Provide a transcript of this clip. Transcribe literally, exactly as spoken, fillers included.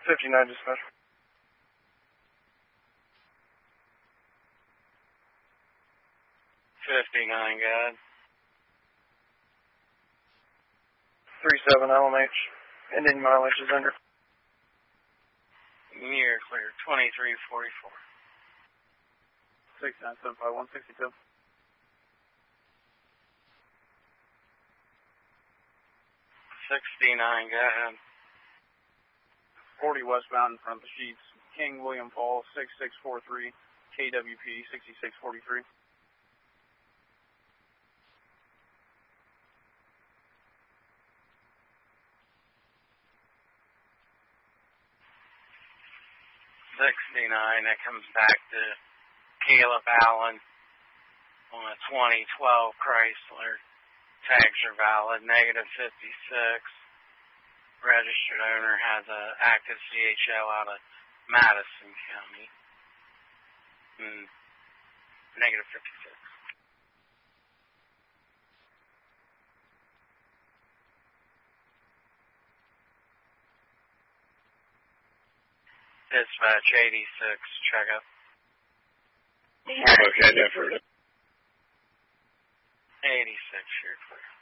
fifty-nine dispatch. fifty-nine, go ahead. three seven L M H. Ending mileage is under. You're clear. twenty-three forty-four. six nine seven five one sixty-two. sixty-nine, go ahead. forty westbound in front of the sheets. King William Fall, six six four three, K W P sixty-six forty-three. sixty-nine, that comes back to Caleb Allen on a twenty twelve Chrysler. Tags are valid, negative fifty-six. Registered owner has a active C H L out of Madison County. Mm, negative fifty-six. Dispatch eighty-six, check up. Okay, definitely. eighty-six, you're clear.